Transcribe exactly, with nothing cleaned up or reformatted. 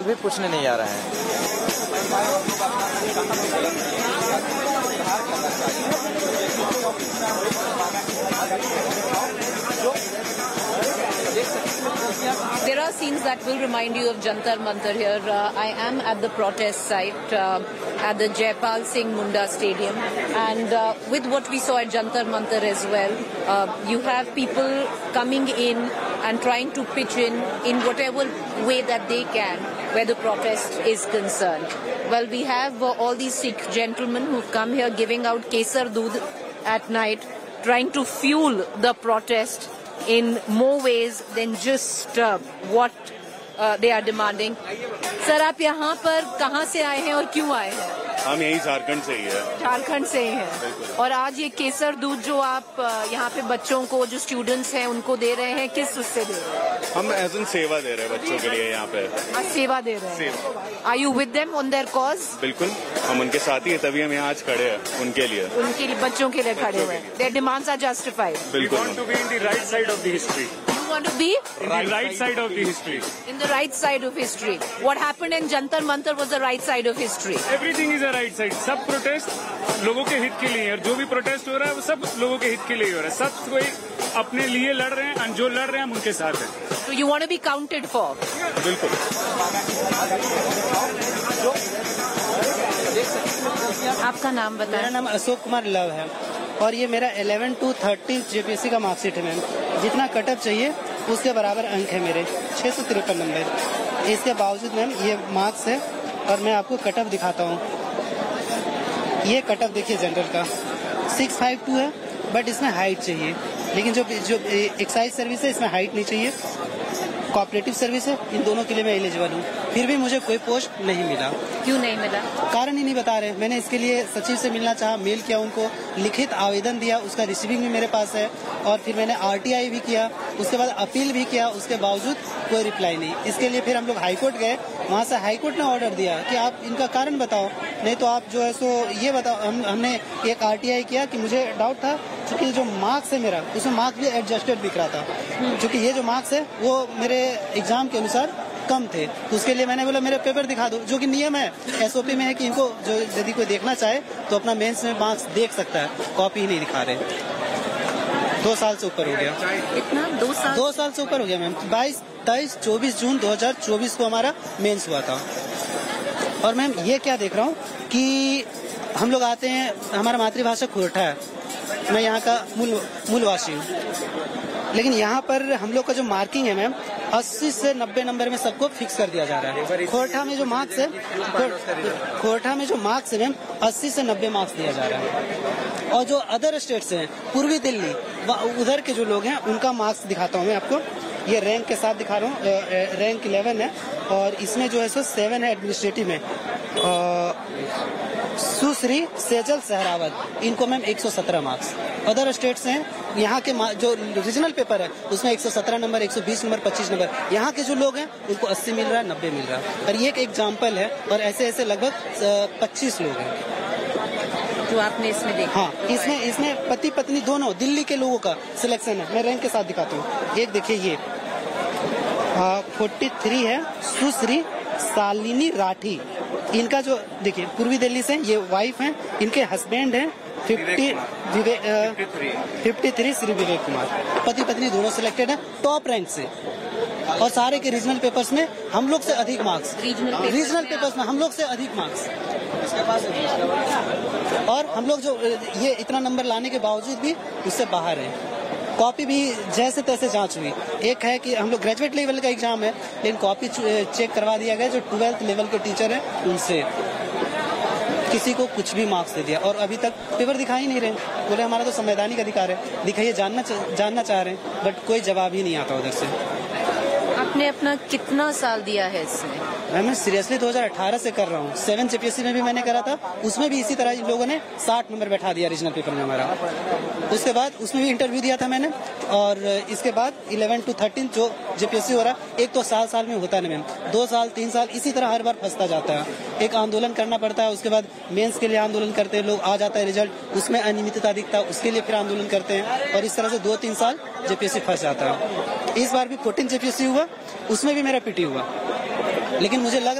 भी पूछने नहीं आ रहे हैं। There are scenes that will remind you of Jantar Mantar here. Uh, I am at the protest site uh, at the Jaipal Singh Munda Stadium, and uh, with what we saw at Jantar Mantar as well, uh, you have people coming in and trying to pitch in in whatever way that they can where the protest is concerned. Well, we have uh, all these Sikh gentlemen who've come here giving out kesar doodh at night, trying to fuel the protest in more ways than just uh, what uh, they are demanding. Sir, आप यहाँ पर कहाँ से आए हैं और क्यों आए हैं? हम यही झारखंड से ही है। झारखंड से ही हैं। और आज ये केसर दूध जो आप यहाँ पे बच्चों को, जो स्टूडेंट्स हैं, उनको दे रहे हैं, किस उससे दे रहे हैं? हम एज एन सेवा दे रहे हैं बच्चों के लिए यहाँ पे। आज सेवा दे रहे हैं। Are you with them on their cause? बिल्कुल, हम उनके साथ ही हैं, तभी हम यहाँ आज खड़े हैं उनके लिए। उनके लिए, बच्चों के लिए खड़े हुए हैं। There demands are justified. बिल्कुल। We want to be in the right side of the history. You want to be in the right side of the history. In the right side of history. What happened in Jantar Mantar was the right side of history. Everything is a right side. सब protest लोगों के हित के लिए है और जो भी प्रोटेस्ट हो रहा है वो सब लोगों के हित के लिए हो रहा है। सब कोई अपने लिए लड़ रहे हैं और जो लड़ रहे हैं हम उनके साथ हैं। So you want to be counted for? बिल्कुल। आपका नाम बताएं। मेरा नाम अशोक कुमार लव है और ये मेरा इलेवन टू थर्टीन जेपीएससी का मार्कशीट है मैम। जितना कटअप चाहिए उसके बराबर अंक है मेरे, छह सौ तिरपन नंबर। इसके बावजूद मैम ये मार्क्स है और मैं आपको कटअप दिखाता हूँ। ये कटअप देखिए जनरल का सिक्स फाइव टू है, बट इसमें हाइट चाहिए। लेकिन जो जो एक्साइज सर्विस है इसमें हाइट नहीं चाहिए। कोऑपरेटिव सर्विस है, इन दोनों के लिए मैं एलिजिबल हूँ, फिर भी मुझे कोई पोस्ट नहीं मिला। क्यों नहीं मिला? कारण ही नहीं बता रहे। मैंने इसके लिए सचिव से मिलना चाहा, मेल किया उनको, लिखित आवेदन दिया, उसका रिसीविंग भी मेरे पास है, और फिर मैंने आरटीआई भी किया, उसके बाद अपील भी किया, उसके बावजूद कोई रिप्लाई नहीं। इसके लिए फिर हम लोग हाईकोर्ट गए, वहाँ से हाईकोर्ट ने ऑर्डर दिया कि आप इनका कारण बताओ, नहीं तो आप जो है सो ये बताओ। हम हमने एक आरटीआई किया कि मुझे डाउट था क्योंकि जो मार्क्स है मेरा, उसमें मार्क्स भी एडजस्टेड दिख रहा था, क्योंकि ये जो मार्क्स है वो मेरे एग्जाम के अनुसार कम थे। तो उसके लिए मैंने बोला मेरे पेपर दिखा दो, जो कि नियम है एसओपी में है कि इनको जो यदि कोई देखना चाहे तो अपना मेंस में मार्क्स देख सकता है, कॉपी ही नहीं दिखा रहे। दो साल से ऊपर हो गया। इतना? दो साल दो साल से ऊपर हो गया मैम। बाईस तेईस चौबीस जून दो हजार चौबीस को हमारा मेंस हुआ था। और मैम ये क्या देख रहा हूँ कि हम लोग आते हैं, हमारा मातृभाषा खोरठा है, मैं यहाँ का मूल मूलवासी हूँ, लेकिन यहाँ पर हम लोग का जो मार्किंग है मैम अस्सी से नब्बे नंबर में सबको फिक्स कर दिया जा रहा है। खोरठा में जो मार्क्स है खोरठा में जो मार्क्स है मैम अस्सी से नब्बे मार्क्स दिया जा रहा है। और जो अदर स्टेट्स हैं, पूर्वी दिल्ली, उधर के जो लोग हैं उनका मार्क्स दिखाता हूँ मैं आपको। ये रैंक के साथ दिखा रहा हूँ, रैंक इलेवन है और इसमें जो है सो सेवन है एडमिनिस्ट्रेटिव में। सुश्री सेजल सहरावत, इनको मैम एक सौ सत्रह मार्क्स। अदर स्टेट्स हैं, यहाँ के जो रीजनल पेपर है उसमें एक सौ सत्रह नंबर, एक सौ बीस नंबर, पच्चीस नंबर। यहाँ के जो लोग हैं उनको अस्सी मिल रहा है, नब्बे मिल रहा है। और ये एक एग्जाम्पल है और ऐसे ऐसे लगभग पच्चीस लोग हैं जो आपने इसमें देखा। हाँ, इसमें इसमें पति पत्नी दोनों दिल्ली के लोगों का सिलेक्शन है। मैं रैंक के साथ दिखाता हूँ। एक देखिए ये फोर्टी थ्री है, सुश्री शालिनी राठी, इनका जो देखिए पूर्वी दिल्ली से, ये वाइफ हैं, इनके हस्बैंड हैं fifty fifty three Shri Vivek Kumar. पति पत्नी दोनों सिलेक्टेड हैं टॉप रैंक से। और सारे के रीजनल पेपर्स में हम लोग से अधिक मार्क्स, रीजनल पेपर्स में हम लोग से अधिक मार्क्स। और हम लोग जो ये इतना नंबर लाने के बावजूद भी उससे बाहर हैं। कॉपी भी जैसे तैसे जांच हुई। एक है कि हम लोग ग्रेजुएट लेवल का एग्जाम है, लेकिन कॉपी चेक करवा दिया गया, जो ट्वेल्थ लेवल के टीचर हैं उनसे किसी को कुछ भी मार्क्स दे दिया और अभी तक पेपर दिखा ही नहीं रहे। बोले हमारा तो संवैधानिक अधिकार है, दिखाइए, जानना जानना चाह रहे हैं, बट कोई जवाब ही नहीं आता उधर से। आपने अपना कितना साल दिया है इसमें? मैं सीरियसली दो हज़ार अठारह से कर रहा हूँ। सेवन जेपीएससी में भी मैंने करा था, उसमें भी इसी तरह लोगों ने साठ नंबर बैठा दिया रीजनल पेपर में हमारा। उसके बाद उसमें भी इंटरव्यू दिया था मैंने, और इसके बाद इलेवन टू थर्टीन जो जेपीएससी हो रहा है, एक तो साल साल में होता नहीं मैम, दो साल तीन साल इसी तरह हर बार फंसता जाता है। एक आंदोलन करना पड़ता है, उसके बाद मेंस के लिए आंदोलन करते हैं लोग, आ जाता है रिजल्ट, उसमें अनियमितता दिखता है, उसके लिए फिर आंदोलन करते हैं, और इस तरह से दो तीन साल जेपीएससी फंस जाता है। इस बार भी फोर्टीन जेपीएससी हुआ, उसमें भी मेरा पीटी हुआ, लेकिन मुझे लग